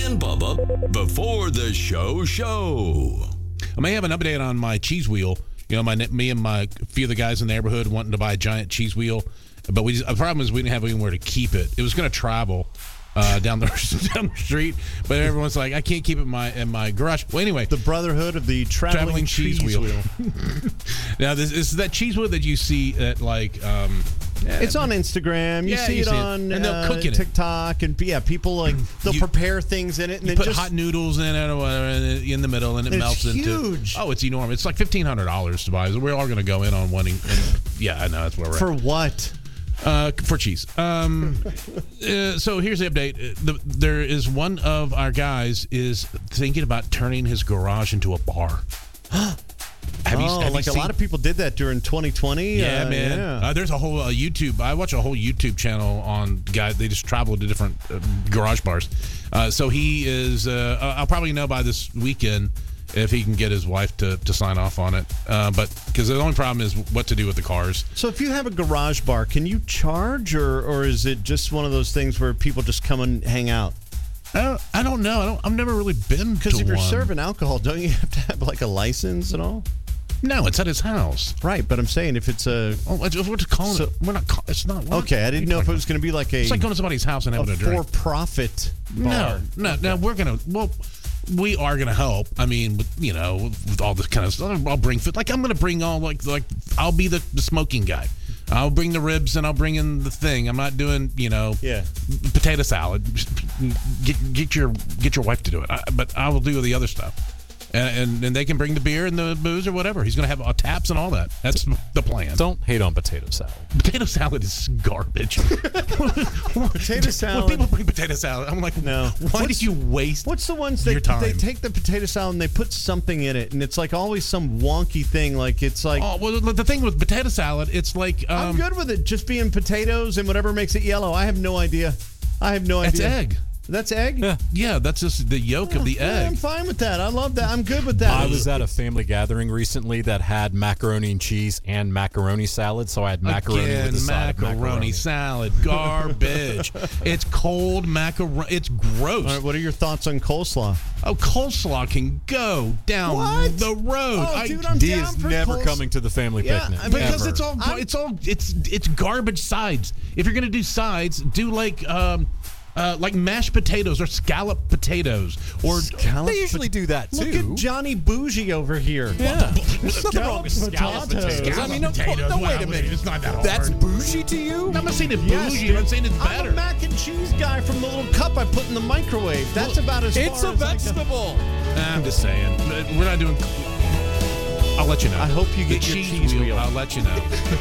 and Bubba before the show. I may have an update on my cheese wheel. You know, me and a few of the guys in the neighborhood wanting to buy a giant cheese wheel, but the problem is we didn't have anywhere to keep it. It was going to travel down the street, but everyone's like, I can't keep it in my garage. Well, anyway, the Brotherhood of the Traveling Cheese Wheel. Now, this is that cheese wheel that you see at it's on Instagram. You see it on and they'll cook in TikTok, and people like they'll prepare things in it, and you then put hot noodles in it or whatever in the middle, and it melts huge. into. Oh, it's enormous! It's like $1,500 to buy. So we're all going to go in on one. Yeah, I know that's where we're for at. what? For cheese. So here's the update. There is one of our guys is thinking about turning his garage into a bar. Have you a lot of people did that during 2020. Yeah, man. Yeah. There's a whole YouTube. I watch a whole YouTube channel on guys. They just travel to different garage bars. So he is. I'll probably know by this weekend if he can get his wife to sign off on it. But because the only problem is what to do with the cars. So if you have a garage bar, can you charge, or is it just one of those things where people just come and hang out? I don't know. I've never really been to one. Because if you're serving alcohol, don't you have to have like a license and all? No, it's at his house. Right, but I'm saying if it's a... we're just calling it. We're not. It's not. Okay, I didn't know if it was going to be like a... It's like going to somebody's house and having a drink. For-profit bar. No, we're going to... Well, we are going to help. I mean, with all this kind of stuff. I'll bring food. Like, I'm going to bring all, like I'll be the smoking guy. I'll bring the ribs and I'll bring in the thing. I'm not doing, potato salad. Get your wife to do it. But I will do the other stuff. And they can bring the beer and the booze or whatever. He's going to have taps and all that. That's the plan. Don't hate on potato salad. Potato salad is garbage. Potato salad. When people bring potato salad, I'm like, no. Why did you waste What's the ones your time? They take the potato salad and they put something in it, and it's like always some wonky thing. Like it's like... Oh, well, the thing with potato salad, it's like... I'm good with it just being potatoes and whatever makes it yellow. I have no idea. It's egg. That's egg? Yeah, that's just the yolk of the egg. I'm fine with that. I love that. I'm good with that. I was at a family gathering recently that had macaroni and cheese and macaroni salad, so I had macaroni with the side of macaroni salad. Garbage. It's cold macaroni. It's gross. All right, what are your thoughts on coleslaw? Oh, coleslaw can go down the road. Oh, dude, I'm D down is for never coming to the family picnic. Because ever. it's garbage sides. If you're gonna do sides, do like mashed potatoes or scalloped potatoes, or they usually do that too. Look at Johnny Bougie over here. Yeah, there's nothing wrong with scalloped potatoes. I mean, no, wait a minute. It's not that hard. That's bougie to you? I'm not saying it's bougie. I'm saying it's better. I'm a mac and cheese guy from the little cup I put in the microwave. That's about as far as it's a vegetable. I'm just saying. We're not doing. I'll let you know. I hope you get the your cheese wheel. I'll let you know.